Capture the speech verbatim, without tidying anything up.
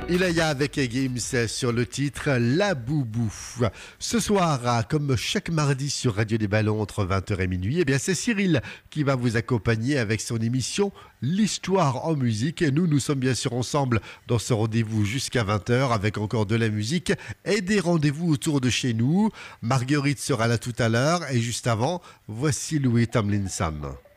Ilaya avec Gims sur le titre La Boubou. Ce soir, comme chaque mardi sur Radio des Ballons entre vingt heures et minuit, eh bien c'est Cyril qui va vous accompagner avec son émission L'Histoire en musique. Et nous, nous sommes bien sûr ensemble dans ce rendez-vous jusqu'à vingt heures avec encore de la musique et des rendez-vous autour de chez nous. Marguerite sera là tout à l'heure et juste avant, voici Louis Tomlinson.